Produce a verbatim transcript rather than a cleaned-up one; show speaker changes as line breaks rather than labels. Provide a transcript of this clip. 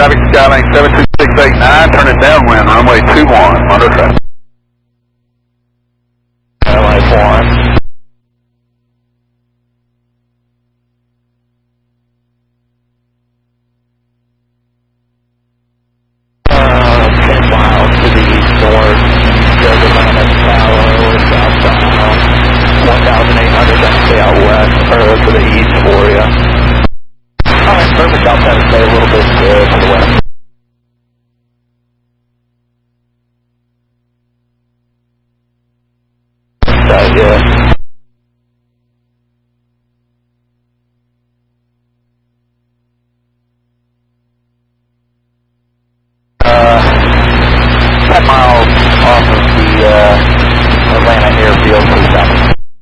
traffic Skylane seven two six eight nine, turning downwind, runway two one, under traffic.